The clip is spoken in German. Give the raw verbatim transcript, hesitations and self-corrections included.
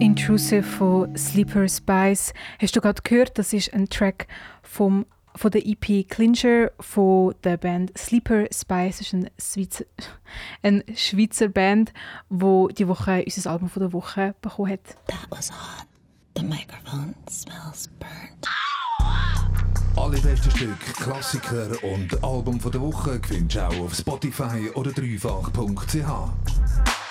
Intrusive von Sleeper Spice. Hast du gerade gehört, das ist ein Track vom, von der E P Clincher von der Band Sleeper Spice. Das ist ein Schweizer, eine Schweizer Band, die diese Woche unser Album von der Woche bekommen hat. That was hot. The microphone smells burnt. Alle besten Stücke, Klassiker und Album von der Woche findest du auch auf Spotify oder dreifach punkt c h.